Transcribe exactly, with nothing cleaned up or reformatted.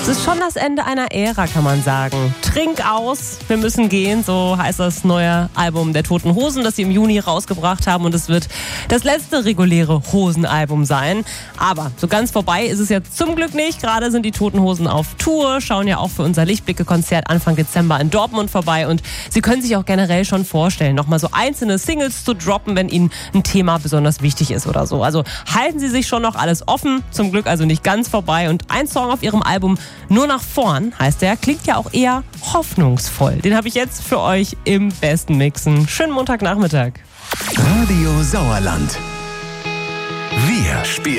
Es ist schon das Ende einer Ära, kann man sagen. Trink aus, wir müssen gehen, so heißt das neue Album der Toten Hosen, das sie im Juni rausgebracht haben. Und es wird das letzte reguläre Hosenalbum sein. Aber so ganz vorbei ist es ja zum Glück nicht. Gerade sind die Toten Hosen auf Tour, schauen ja auch für unser Lichtblicke-Konzert Anfang Dezember in Dortmund vorbei. Und sie können sich auch generell schon vorstellen, nochmal so einzelne Singles zu droppen, wenn ihnen ein Thema besonders wichtig ist oder so. Also halten sie sich schon noch alles offen, zum Glück also nicht ganz vorbei. Und ein Song auf ihrem Album, Nur nach vorn heißt der, klingt ja auch eher hoffnungsvoll. Den habe ich jetzt für euch im besten Mixen. Schönen Montagnachmittag. Radio Sauerland. Wir spielen